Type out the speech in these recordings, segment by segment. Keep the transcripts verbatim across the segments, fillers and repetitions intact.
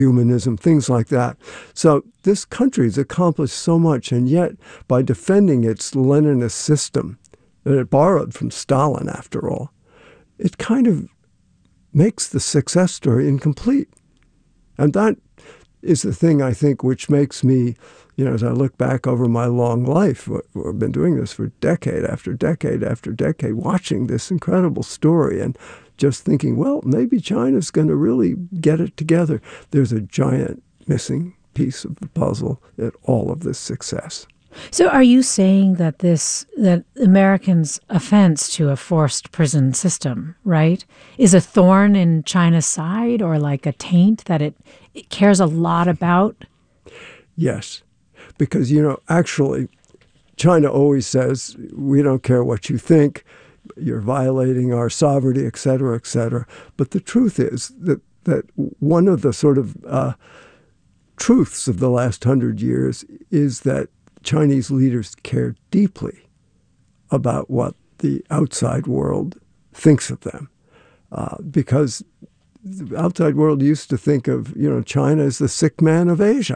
humanism, things like that. So this country has accomplished so much, and yet by defending its Leninist system that it borrowed from Stalin, after all, it kind of makes the success story incomplete. And that is the thing, I think, which makes me, you know, as I look back over my long life, I've been doing this for decade after decade after decade, watching this incredible story and just thinking, well, maybe China's going to really get it together. There's a giant missing piece of the puzzle in all of this success. So are you saying that this, that Americans' offense to a forced prison system, right, is a thorn in China's side, or like a taint that it, it cares a lot about? Yes, because, you know, actually, China always says, we don't care what you think, you're violating our sovereignty, et cetera, et cetera. But the truth is that, that one of the sort of uh, truths of the last hundred years is that Chinese leaders care deeply about what the outside world thinks of them, uh, because the outside world used to think of, you know, China as the sick man of Asia.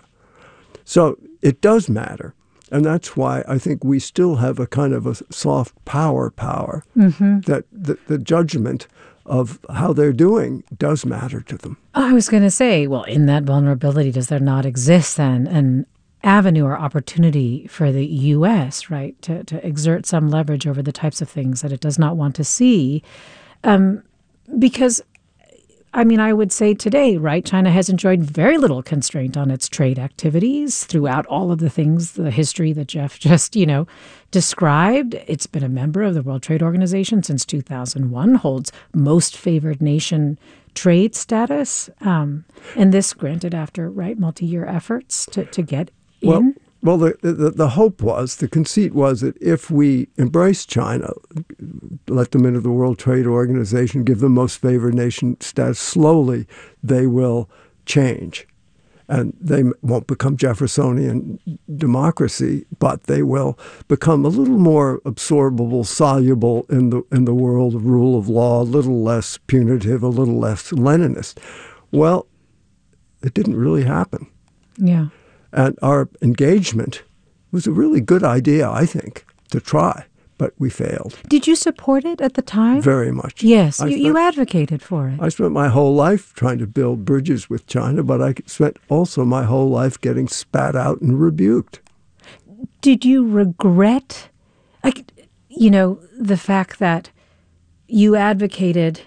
So it does matter. And that's why I think we still have a kind of a soft power power, mm-hmm. that the, the judgment of how they're doing does matter to them. I was going to say, well, in that vulnerability, does there not exist then an avenue or opportunity for the U S, right, to, to exert some leverage over the types of things that it does not want to see? Um, because, I mean, I would say today, right, China has enjoyed very little constraint on its trade activities throughout all of the things, the history that Jeff just, you know, described. It's been a member of the World Trade Organization since two thousand one, holds most favored nation trade status, um, and this granted after, right, multi-year efforts to, to get well, in? Well, the, the, the hope was, the conceit was that if we embrace China, let them into the World Trade Organization, give them most favored nation status, slowly they will change. And they won't become Jeffersonian democracy, but they will become a little more absorbable, soluble in the in the world of rule of law, a little less punitive, a little less Leninist. Well, it didn't really happen. Yeah. And our engagement was a really good idea, I think, to try, but we failed. Did you support it at the time? Very much. Yes, you, spent, you advocated for it. I spent my whole life trying to build bridges with China, but I spent also my whole life getting spat out and rebuked. Did you regret, like, you know, the fact that you advocated,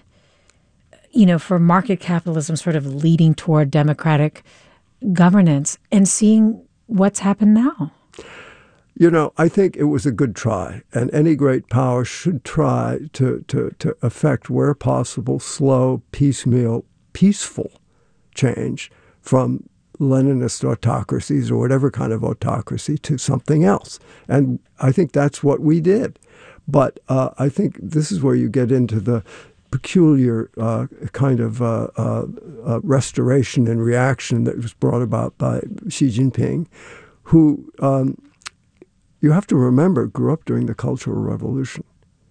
you know, for market capitalism sort of leading toward democratic governance, and seeing what's happened now? You know, I think it was a good try, and any great power should try to, to, to effect, where possible, slow, piecemeal, peaceful change from Leninist autocracies or whatever kind of autocracy to something else. And I think that's what we did. But uh, I think this is where you get into the peculiar uh, kind of uh, uh, uh, restoration and reaction that was brought about by Xi Jinping, who, um, you have to remember, grew up during the Cultural Revolution.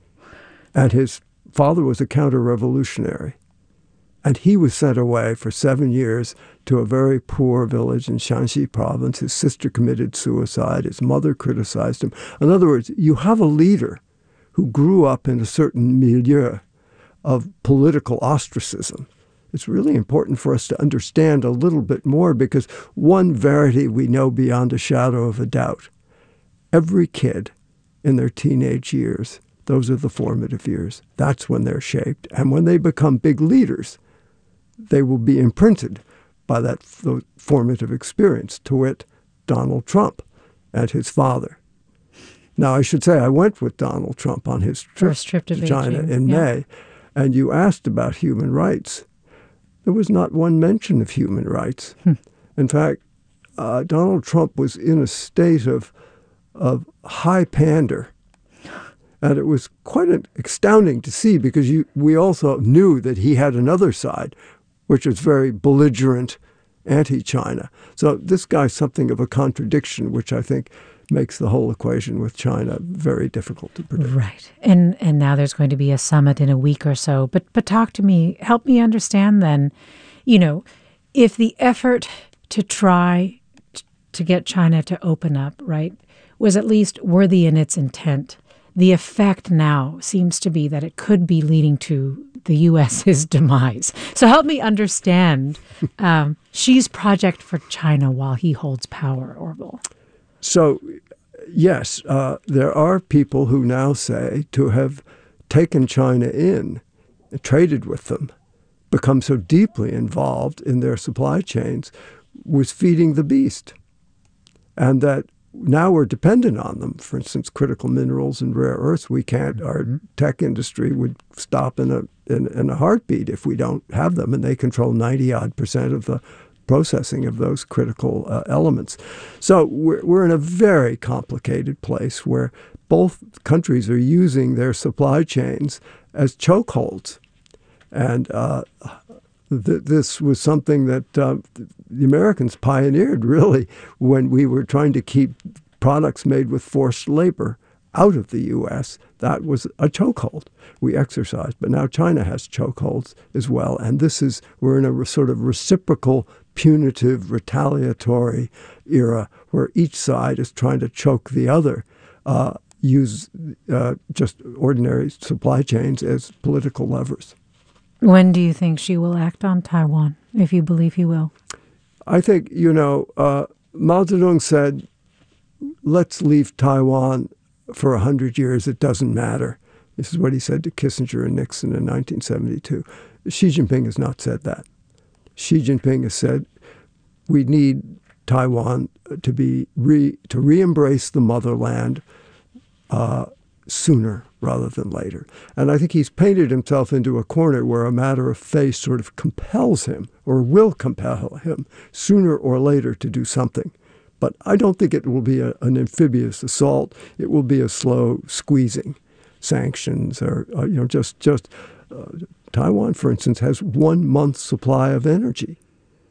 And his father was a counter-revolutionary. And he was sent away for seven years to a very poor village in Shanxi province. His sister committed suicide. His mother criticized him. In other words, you have a leader who grew up in a certain milieu of political ostracism. It's really important for us to understand a little bit more, because one verity we know beyond a shadow of a doubt. Every kid in their teenage years, those are the formative years. That's when they're shaped. And when they become big leaders, they will be imprinted by that formative experience, to wit, Donald Trump and his father. Now, I should say I went with Donald Trump on his trip, First trip to, to China Beijing. in yeah. May. And you asked about human rights. There was not one mention of human rights. Hmm. In fact, uh, Donald Trump was in a state of, of high pander. And it was quite astounding to see, because you, we also knew that he had another side, which was very belligerent, anti-China. So this guy's something of a contradiction, which I think makes the whole equation with China very difficult to predict. Right. And and now there's going to be a summit in a week or so. But but talk to me, help me understand then, you know, if the effort to try to get China to open up, right, was at least worthy in its intent, the effect now seems to be that it could be leading to the U S's demise. So help me understand um, Xi's project for China while he holds power, Orville. So, yes, uh, there are people who now say to have taken China in, traded with them, become so deeply involved in their supply chains, was feeding the beast. And that now we're dependent on them. For instance, critical minerals and rare earths, we can't, our tech industry would stop in a, in, in a heartbeat if we don't have them, and they control ninety odd percent of the processing of those critical uh, elements. So we're, we're in a very complicated place where both countries are using their supply chains as chokeholds. And uh, th- this was something that uh, the Americans pioneered, really, when we were trying to keep products made with forced labor out of the U S. That was a chokehold we exercised. But now China has chokeholds as well. And this is, we're in a re- sort of reciprocal, punitive, retaliatory era where each side is trying to choke the other, uh, use uh, just ordinary supply chains as political levers. When do you think Xi will act on Taiwan, if you believe he will? I think, you know, uh, Mao Zedong said, let's leave Taiwan for a hundred years. It doesn't matter. This is what he said to Kissinger and Nixon in nineteen seventy-two. Xi Jinping has not said that. Xi Jinping has said, we need Taiwan to be re, to re-embrace the motherland uh, sooner rather than later. And I think he's painted himself into a corner where a matter of faith sort of compels him or will compel him sooner or later to do something. But I don't think it will be a, an amphibious assault. It will be a slow squeezing. Sanctions or, uh, you know, just, just uh, Taiwan, for instance, has one month's supply of energy.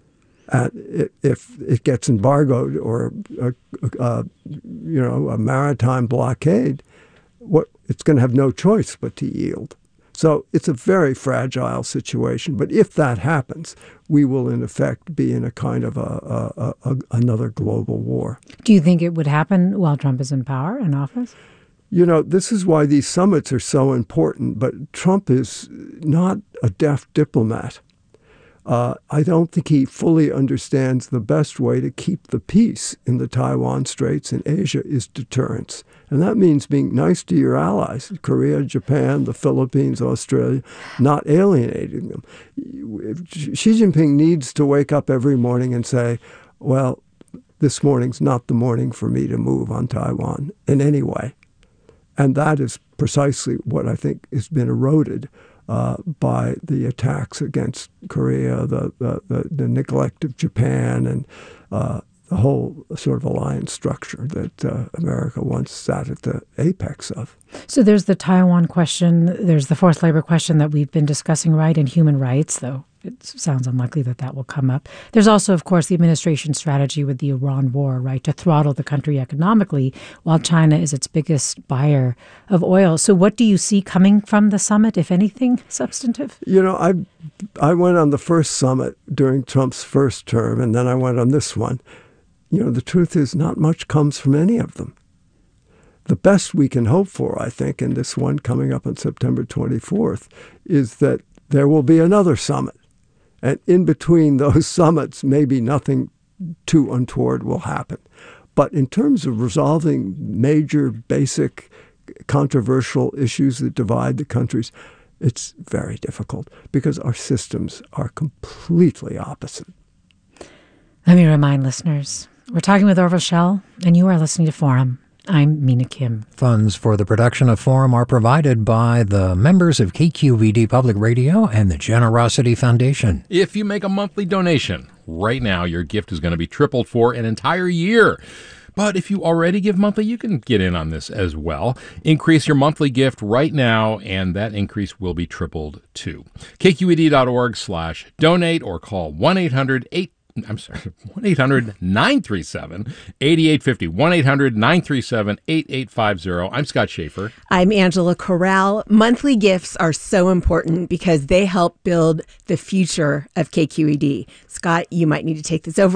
And it, if it gets embargoed or, uh, uh, you know, a maritime blockade, what it's going to have no choice but to yield. So it's a very fragile situation. But if that happens, we will, in effect, be in a kind of a, a, a, another global war. Do you think it would happen while Trump is in power, in office? You know, this is why these summits are so important. But Trump is not a deft diplomat. Uh, I don't think he fully understands the best way to keep the peace in the Taiwan Straits in Asia is deterrence. And that means being nice to your allies, Korea, Japan, the Philippines, Australia, not alienating them. Xi Jinping needs to wake up every morning and say, well, this morning's not the morning for me to move on Taiwan in any way. And that is precisely what I think has been eroded Uh, by the attacks against Korea, the, the, the, the neglect of Japan, and uh, the whole sort of alliance structure that uh, America once sat at the apex of. So there's the Taiwan question, there's the forced labor question that we've been discussing, right, and human rights, though it sounds unlikely that that will come up. There's also, of course, the administration's strategy with the Iran war, right, to throttle the country economically while China is its biggest buyer of oil. So what do you see coming from the summit, if anything, substantive? You know, I I went on the first summit during Trump's first term, and then I went on this one. You know, the truth is not much comes from any of them. The best we can hope for, I think, in this one coming up on September twenty-fourth, is that there will be another summit. And in between those summits, maybe nothing too untoward will happen. But in terms of resolving major, basic, controversial issues that divide the countries, it's very difficult because our systems are completely opposite. Let me remind listeners, we're talking with Orville Schell, and you are listening to Forum. I'm Mina Kim. Funds for the production of Forum are provided by the members of K Q V D Public Radio and the Generosity Foundation. If you make a monthly donation, right now your gift is going to be tripled for an entire year. But if you already give monthly, you can get in on this as well. Increase your monthly gift right now, and that increase will be tripled too. K Q E D dot org slash donate or call one eight hundred eight I'm sorry, one eight hundred nine three seven eight eight five zero. one eight hundred nine three seven eight eight five zero. I'm Scott Schaefer. I'm Angela Corral. Monthly gifts are so important because they help build the future of K Q E D. Scott, you might need to take this over.